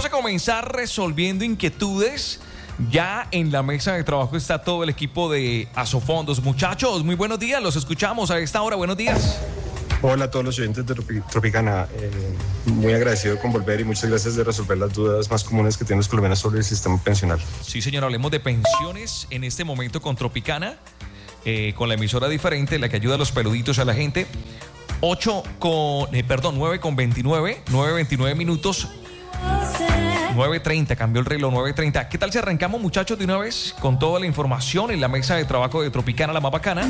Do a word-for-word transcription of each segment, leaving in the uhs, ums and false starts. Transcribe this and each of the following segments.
Vamos a comenzar resolviendo inquietudes. Ya en la mesa de trabajo está todo el equipo de Asofondos. Muchachos, muy buenos días, los escuchamos a esta hora. Buenos días. Hola a todos los oyentes de Tropicana, eh, muy agradecido con volver y muchas gracias de resolver las dudas más comunes que tienen los colombianos sobre el sistema pensional. Sí, señor, hablemos de pensiones en este momento con Tropicana, eh, con la emisora diferente, la que ayuda a los peluditos a la gente. ocho con, eh, perdón, nueve con veintinueve, nueve veintinueve minutos, nueve treinta, cambió el reloj, nueve treinta. ¿Qué tal si arrancamos, muchachos, de una vez con toda la información en la mesa de trabajo de Tropicana, la más bacana?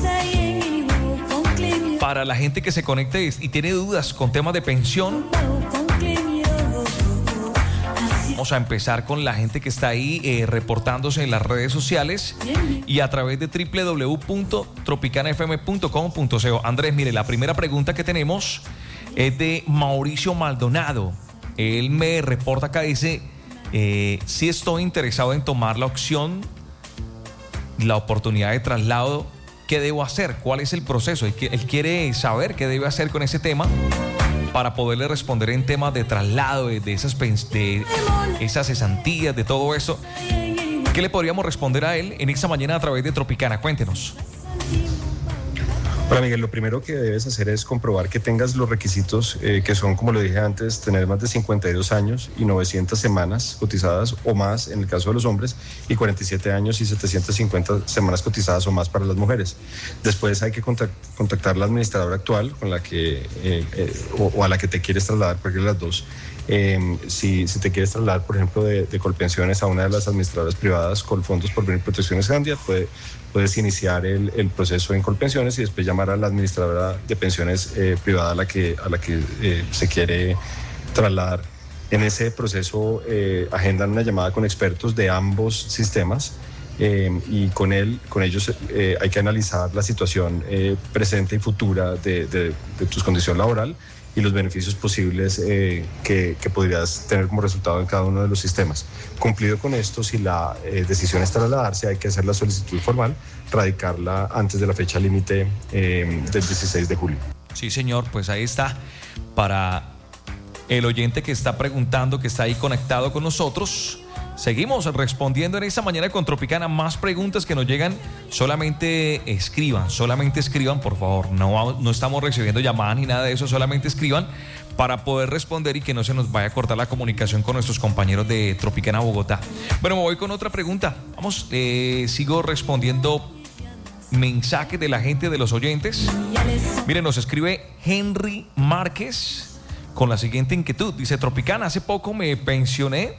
Para la gente que se conecte y tiene dudas con temas de pensión, vamos a empezar con la gente que está ahí eh, reportándose en las redes sociales y a través de doble u doble u doble u punto tropicana f m punto com punto co. Andrés, mire, la primera pregunta que tenemos es de Mauricio Maldonado. Él me reporta acá, dice, eh, si estoy interesado en tomar la opción, la oportunidad de traslado, ¿qué debo hacer? ¿Cuál es el proceso? Él, él quiere saber qué debe hacer con ese tema para poderle responder en temas de traslado, de, de, esas, de esas cesantías, de todo eso. ¿Qué le podríamos responder a él en esta mañana a través de Tropicana? Cuéntenos. Hola Miguel, lo primero que debes hacer es comprobar que tengas los requisitos eh, que son, como lo dije antes, tener más de cincuenta y dos años y novecientas semanas cotizadas o más en el caso de los hombres y cuarenta y siete años y setecientas cincuenta semanas cotizadas o más para las mujeres. Después hay que contact- contactar a la administradora actual con la que, eh, eh, o, o a la que te quieres trasladar, cualquiera de las dos. Eh, si, si te quieres trasladar, por ejemplo, de, de Colpensiones a una de las administradoras privadas, Colfondos Porvenir Protecciones Gandia, puede, puedes iniciar el, el proceso en Colpensiones y después llamar a la administradora de pensiones eh, privada a la que, a la que eh, se quiere trasladar. En ese proceso eh, agendan una llamada con expertos de ambos sistemas eh, y con, él, con ellos eh, hay que analizar la situación eh, presente y futura de, de, de tu condición laboral y los beneficios posibles eh, que, que podrías tener como resultado en cada uno de los sistemas. Cumplido con esto, si la eh, decisión es trasladarse, hay que hacer la solicitud formal, radicarla antes de la fecha límite eh, del dieciséis de julio. Sí, señor, pues ahí está. Para el oyente que está preguntando, que está ahí conectado con nosotros, seguimos respondiendo en esta mañana con Tropicana. Más preguntas que nos llegan, solamente escriban, solamente escriban, por favor. No, no estamos recibiendo llamadas ni nada de eso, solamente escriban para poder responder y que no se nos vaya a cortar la comunicación con nuestros compañeros de Tropicana Bogotá. Bueno, me voy con otra pregunta. Vamos, eh, sigo respondiendo mensajes de la gente, de los oyentes. Miren, nos escribe Henry Márquez con la siguiente inquietud. Dice: Tropicana, hace poco me pensioné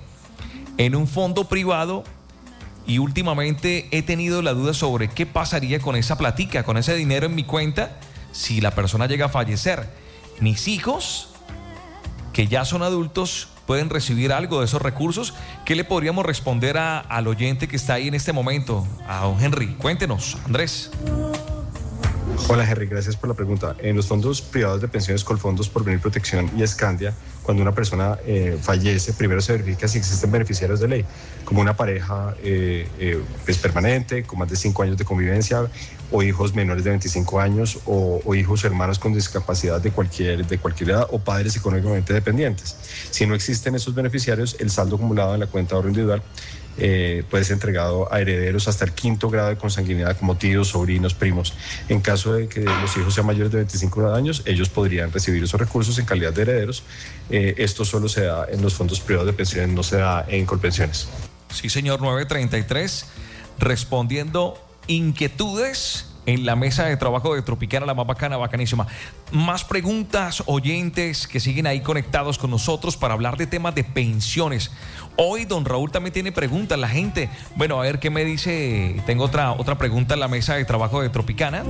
en un fondo privado y últimamente he tenido la duda sobre qué pasaría con esa platica, con ese dinero en mi cuenta si la persona llega a fallecer. Mis hijos, que ya son adultos, pueden recibir algo de esos recursos. ¿Qué le podríamos responder a, al oyente que está ahí en este momento? A don Henry, cuéntenos, Andrés. Hola Henry, gracias por la pregunta. En los fondos privados de pensiones Colfondos Porvenir Protección y Escandia, cuando una persona eh, fallece, primero se verifica si existen beneficiarios de ley, como una pareja eh, eh, pues permanente, con más de cinco años de convivencia, o hijos menores de veinticinco años, o, o hijos o hermanos con discapacidad de cualquier, de cualquier edad, o padres económicamente dependientes. Si no existen esos beneficiarios, el saldo acumulado en la cuenta de ahorro individual Eh, puede ser entregado a herederos hasta el quinto grado de consanguinidad, como tíos, sobrinos, primos. En caso de que los hijos sean mayores de veinticinco años, ellos podrían recibir esos recursos en calidad de herederos. Eh, esto solo se da en los fondos privados de pensiones, no se da en Colpensiones. Sí, señor, nueve treinta y tres, respondiendo inquietudes en la mesa de trabajo de Tropicana, la más bacana, bacanísima. Más preguntas, oyentes que siguen ahí conectados con nosotros para hablar de temas de pensiones. Hoy don Raúl también tiene preguntas, la gente. Bueno, a ver qué me dice. Tengo otra, otra pregunta en la mesa de trabajo de Tropicana.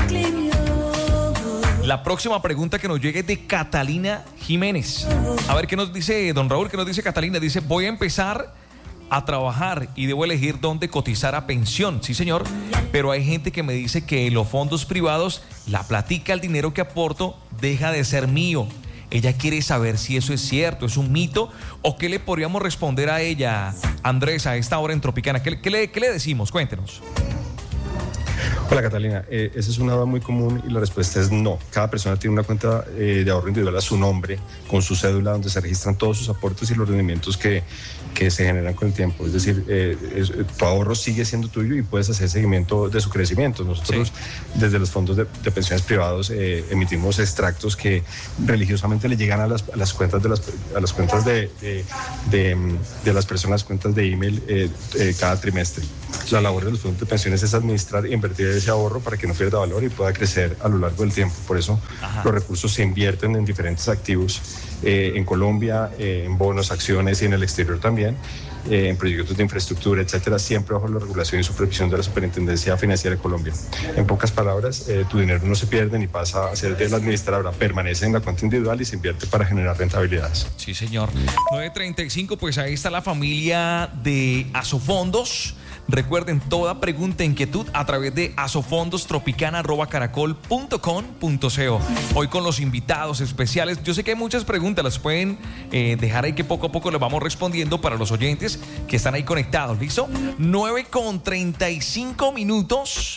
La próxima pregunta que nos llegue es de Catalina Jiménez. A ver qué nos dice don Raúl, qué nos dice Catalina. Dice: voy a empezar a trabajar y debo elegir dónde cotizar a pensión. Sí, señor, pero hay gente que me dice que en los fondos privados la platica, el dinero que aporto deja de ser mío. Ella quiere saber si eso es cierto, es un mito, o qué le podríamos responder a ella, Andrés, a esta hora en Tropicana. ¿Qué, qué, le, qué le decimos? Cuéntenos. Hola Catalina, eh, esa es una duda muy común y la respuesta es no. Cada persona tiene una cuenta eh, de ahorro individual a su nombre, con su cédula, donde se registran todos sus aportes y los rendimientos que, que se generan con el tiempo. Es decir, eh, es, tu ahorro sigue siendo tuyo y puedes hacer seguimiento de su crecimiento. Nosotros, sí. desde los fondos de, de pensiones privados, eh, emitimos extractos que religiosamente le llegan a las, a las cuentas de las, a las cuentas de, de, de, de las personas, cuentas de email eh, eh, cada trimestre. La labor de los fondos de pensiones es administrar e invertir ese ahorro para que no pierda valor y pueda crecer a lo largo del tiempo. Por eso Ajá. los recursos se invierten en diferentes activos, eh, en Colombia, eh, en bonos, acciones y en el exterior también, eh, en proyectos de infraestructura, etcétera, siempre bajo la regulación y supervisión de la Superintendencia Financiera de Colombia. En pocas palabras, eh, tu dinero no se pierde ni pasa a ser de la administradora, permanece en la cuenta individual y se invierte para generar rentabilidades. Sí, señor. nueve treinta y cinco, pues ahí está la familia de Asofondos. Recuerden, toda pregunta, inquietud a través de asofondostropicana arroba caracol punto com punto co. Hoy con los invitados especiales. Yo sé que hay muchas preguntas, las pueden eh, dejar ahí que poco a poco les vamos respondiendo para los oyentes que están ahí conectados. ¿Listo? nueve con treinta y cinco minutos.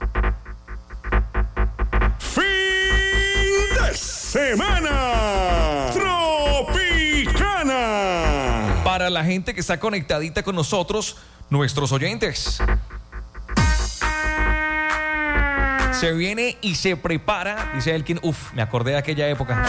¡Fin de semana! ¡Tropicana! Para la gente que está conectadita con nosotros, nuestros oyentes. Se viene y se prepara, dice Elkin. Uf, me acordé de aquella época.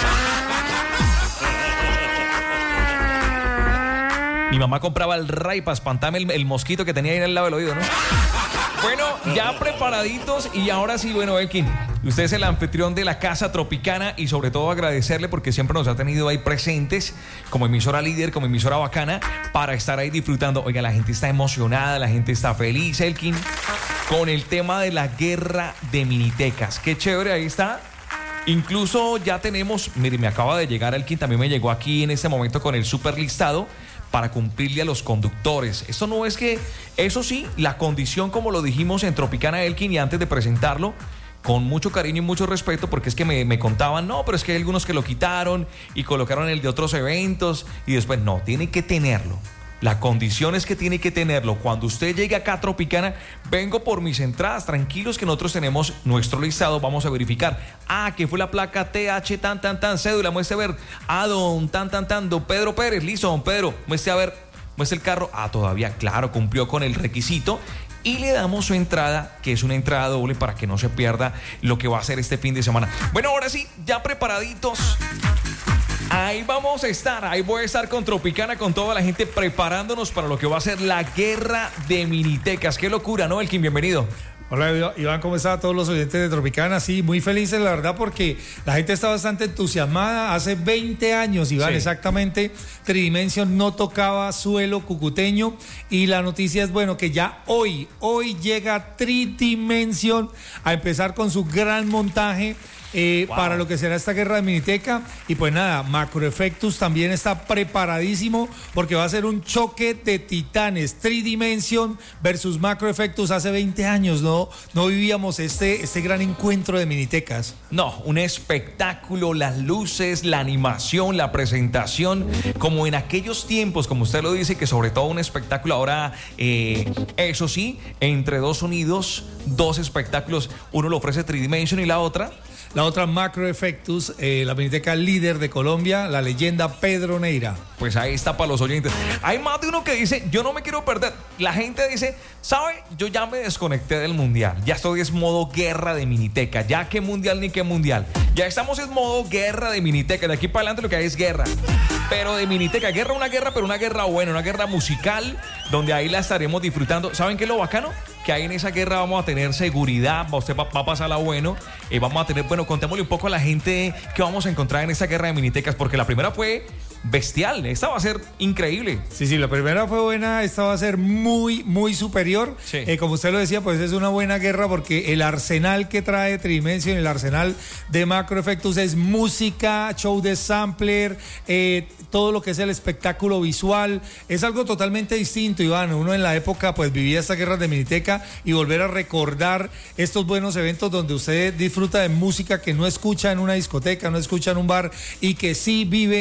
Mi mamá compraba el ray para espantarme el, el mosquito que tenía ahí al lado del oído, ¿no? Bueno, ya preparaditos y ahora sí, bueno, Elkin, usted es el anfitrión de la Casa Tropicana y sobre todo agradecerle porque siempre nos ha tenido ahí presentes como emisora líder, como emisora bacana, para estar ahí disfrutando. Oiga, la gente está emocionada, la gente está feliz, Elkin, con el tema de la guerra de minitecas. Qué chévere, ahí está. Incluso ya tenemos, mire, me acaba de llegar Elkin, también me llegó aquí en este momento con el super listado para cumplirle a los conductores. Esto no es que, eso sí, la condición, como lo dijimos en Tropicana, Elkin, y antes de presentarlo, con mucho cariño y mucho respeto, porque es que me, me contaban, no, pero es que hay algunos que lo quitaron y colocaron el de otros eventos, y después, no, tiene que tenerlo. La condición es que tiene que tenerlo. Cuando usted llegue acá a Tropicana, vengo por mis entradas, tranquilos que nosotros tenemos nuestro listado, vamos a verificar. Ah, que fue la placa T H tan tan tan, cédula, muestre a ver. Ah, don tan tan tan, don Pedro Pérez, listo, don Pedro, muestre a ver, muestre el carro. Ah, todavía, claro, cumplió con el requisito. Y le damos su entrada, que es una entrada doble para que no se pierda lo que va a hacer este fin de semana. Bueno, ahora sí, ya preparaditos. Ahí vamos a estar, ahí voy a estar con Tropicana, con toda la gente preparándonos para lo que va a ser la guerra de minitecas. Qué locura, ¿no, Elkin? Bienvenido. Hola Iván, ¿cómo están todos los oyentes de Tropicana? Sí, muy felices la verdad porque la gente está bastante entusiasmada. Hace veinte años, Iván, sí. exactamente, Tridimension no tocaba suelo cucuteño y la noticia es, bueno, que ya hoy, hoy llega Tridimension a empezar con su gran montaje. Eh, wow. Para lo que será esta guerra de miniteca. Y pues nada, Macroeffectus también está preparadísimo porque va a ser un choque de titanes. Tridimension versus Macroeffectus. Hace veinte años no, no vivíamos este, este gran encuentro de minitecas. No, un espectáculo, las luces, la animación, la presentación, como en aquellos tiempos, como usted lo dice, que sobre todo un espectáculo. Ahora, eh, eso sí, entre dos sonidos, dos espectáculos, uno lo ofrece Tridimension y la otra... La otra, Macroeffectus, eh, la miniteca líder de Colombia, la leyenda Pedro Neira. Pues ahí está para los oyentes. Hay más de uno que dice, yo no me quiero perder. La gente dice, ¿sabe? Yo ya me desconecté del mundial. Ya estoy en modo guerra de miniteca. Ya qué mundial ni qué mundial. Ya estamos en modo guerra de miniteca. De aquí para adelante lo que hay es guerra. Pero de miniteca, guerra, una guerra, pero una guerra buena, una guerra musical, donde ahí la estaremos disfrutando. ¿Saben qué es lo bacano? Que ahí en esa guerra vamos a tener seguridad, usted va, va a pasarla bueno, y vamos a tener, bueno, contémosle un poco a la gente qué vamos a encontrar en esa guerra de minitecas, porque la primera fue bestial, esta va a ser increíble. Sí, sí, la primera fue buena, esta va a ser muy, muy superior. Sí. Eh, como usted lo decía, pues es una buena guerra porque el arsenal que trae Tridimension, el arsenal de Macroeffectus es música, show de sampler, eh, todo lo que es el espectáculo visual, es algo totalmente distinto, Iván. Uno en la época pues vivía esta guerra de miniteca y volver a recordar estos buenos eventos donde usted disfruta de música que no escucha en una discoteca, no escucha en un bar y que sí vive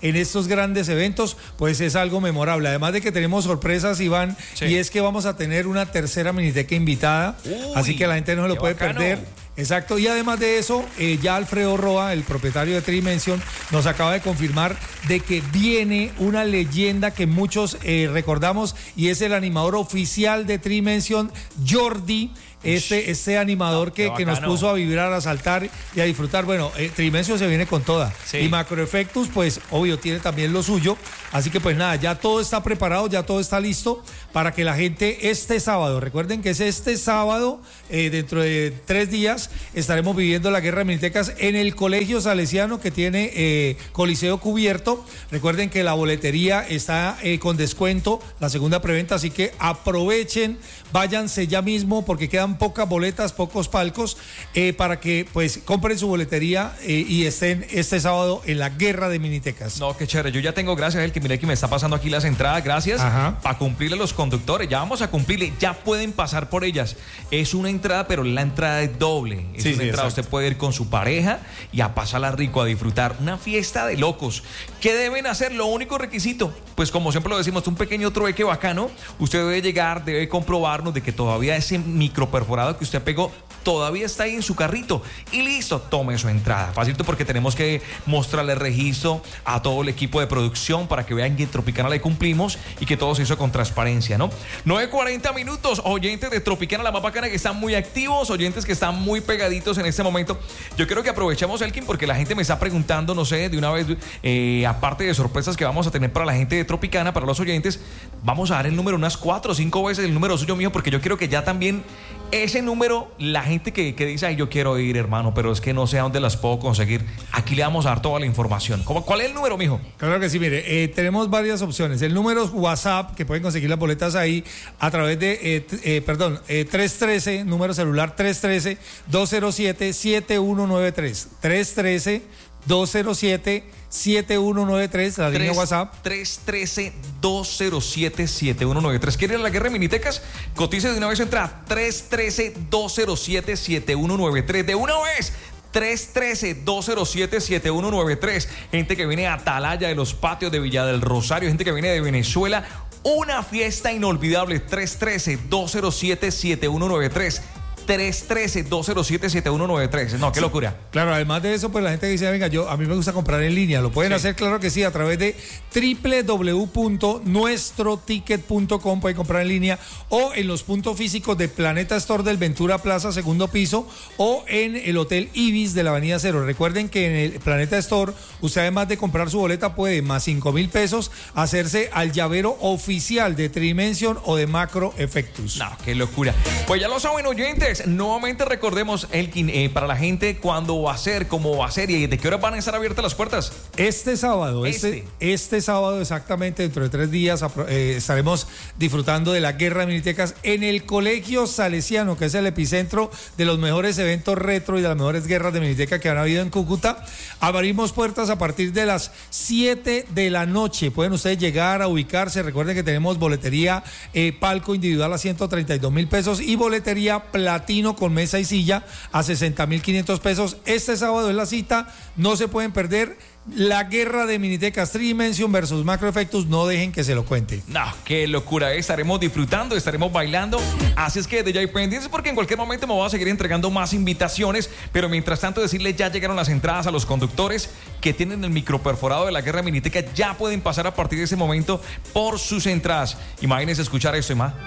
en estos grandes eventos, pues es algo memorable. Además de que tenemos sorpresas, Iván, sí. y es que vamos a tener una tercera miniteca invitada, Uy, así que la gente no se lo puede bacano. perder. Exacto, y además de eso, eh, ya Alfredo Roa, el propietario de Tridimension, nos acaba de confirmar de que viene una leyenda que muchos eh, recordamos, y es el animador oficial de Tridimension, Jordi. Este, este animador que, que nos puso a vibrar, a saltar y a disfrutar. Bueno, eh, Tridimension se viene con toda. Sí. Y Macroefectus, pues, obvio, tiene también lo suyo. Así que, pues nada, ya todo está preparado, ya todo está listo para que la gente este sábado, recuerden que es este sábado, eh, dentro de tres días, estaremos viviendo la Guerra de Minitecas en el Colegio Salesiano, que tiene eh, Coliseo cubierto. Recuerden que la boletería está eh, con descuento, la segunda preventa, así que aprovechen, váyanse ya mismo porque quedan pocas boletas, pocos palcos, eh, para que pues compren su boletería eh, y estén este sábado en la Guerra de Minitecas. No, qué chévere. Yo ya tengo, gracias a él, que mire que me está pasando aquí las entradas, gracias, para cumplirle a los conductores. Ya vamos a cumplirle, ya pueden pasar por ellas. Es una entrada, pero la entrada es doble. Es sí, una sí, entrada, exacto. Usted puede ir con su pareja y a pasarla rico, a disfrutar. Una fiesta de locos. ¿Qué deben hacer? Lo único requisito, pues como siempre lo decimos, un pequeño trueque bacano. Usted debe llegar, debe comprobarnos de que todavía ese micro perforado que usted pegó todavía está ahí en su carrito y listo, tome su entrada. Facilito, porque tenemos que mostrarle registro a todo el equipo de producción para que vean que en Tropicana le cumplimos y que todo se hizo con transparencia, ¿no? nueve cuarenta minutos, oyentes de Tropicana, la más bacana, que están muy activos, oyentes que están muy pegaditos en este momento. Yo creo que aprovechemos, Elkin, porque la gente me está preguntando, no sé, de una vez, eh, aparte de sorpresas que vamos a tener para la gente de Tropicana, para los oyentes, vamos a dar el número unas cuatro o cinco veces, el número suyo, mío, porque yo quiero que ya también ese número, la gente que, que dice, ay, yo quiero ir, hermano, pero es que no sé a dónde las puedo conseguir. Aquí le vamos a dar toda la información. ¿Cómo, ¿Cuál es el número, mijo? Claro que sí, mire, eh, tenemos varias opciones. El número es WhatsApp, que pueden conseguir las boletas ahí a través de, eh, eh, perdón, eh, tres uno tres, número celular tres uno tres, dos cero siete, siete uno nueve tres. tres uno tres, dos cero siete, siete uno nueve tres, la línea WhatsApp. tres uno tres, dos cero siete, siete uno nueve tres. ¿Quiere ir a la Guerra de Minitecas? Cotice de una vez, entra tres uno tres, dos cero siete, siete uno nueve tres. De una vez. tres uno tres, dos cero siete, siete uno nueve tres. Gente que viene de Atalaya, de los patios de Villa del Rosario, gente que viene de Venezuela. Una fiesta inolvidable. tres uno tres, dos cero siete, siete uno nueve tres. tres uno tres, dos cero siete, siete uno nueve tres. No, qué locura. Claro, además de eso, pues la gente dice, venga, yo a mí me gusta comprar en línea. Lo pueden sí. hacer, claro que sí, a través de doble u doble u doble u punto nuestro ticket punto com. Pueden comprar en línea o en los puntos físicos de Planeta Store del Ventura Plaza, segundo piso, o en el Hotel Ibis de la Avenida Cero. Recuerden que en el Planeta Store, usted además de comprar su boleta puede, más cinco mil pesos, hacerse al llavero oficial de Tridimension o de Macroefectus. No, qué locura. Pues ya lo saben, oyentes. Nuevamente recordemos, Elkin, eh, para la gente, cuándo va a ser, cómo va a ser y de qué hora van a estar abiertas las puertas. Este sábado, este, este, este sábado exactamente, dentro de tres días, eh, estaremos disfrutando de la Guerra de Minitecas en el Colegio Salesiano, que es el epicentro de los mejores eventos retro y de las mejores guerras de Miniteca que han habido en Cúcuta. Abrimos puertas a partir de las siete de la noche. Pueden ustedes llegar a ubicarse. Recuerden que tenemos boletería, eh, palco individual a ciento treinta y dos mil pesos y boletería platino con mesa y silla a sesenta mil quinientos pesos. Este sábado es la cita, no se pueden perder la Guerra de Minitecas, Tridimension versus Macroefectus. No dejen que se lo cuente. No, qué locura, estaremos disfrutando, estaremos bailando, así es que de ya hay pendientes, porque en cualquier momento me voy a seguir entregando más invitaciones, pero mientras tanto decirles, ya llegaron las entradas a los conductores que tienen el microperforado de la Guerra de Minitecas. Ya pueden pasar a partir de ese momento por sus entradas. Imagínense escuchar esto y más.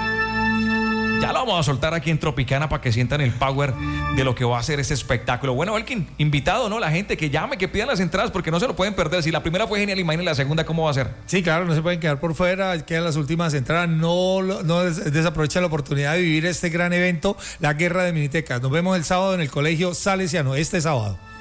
Ya lo vamos a soltar aquí en Tropicana para que sientan el power de lo que va a ser ese espectáculo. Bueno, Elkin, invitado, ¿no? La gente que llame, que pidan las entradas porque no se lo pueden perder. Si la primera fue genial, imaginen la segunda cómo va a ser. Sí, claro, no se pueden quedar por fuera, quedan las últimas entradas. No, no desaprovechen la oportunidad de vivir este gran evento, la Guerra de Minitecas. Nos vemos el sábado en el Colegio Salesiano, este sábado.